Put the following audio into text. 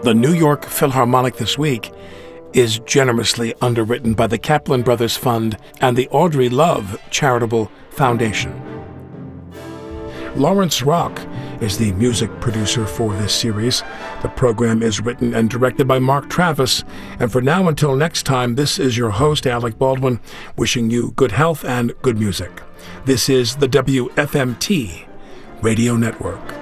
The New York Philharmonic this week is generously underwritten by the Kaplan Brothers Fund and the Audrey Love Charitable Foundation. Lawrence Rock is the music producer for this series. The program is written and directed by Mark Travis. And for now, until next time, this is your host, Alec Baldwin, wishing you good health and good music. This is the WFMT Radio Network.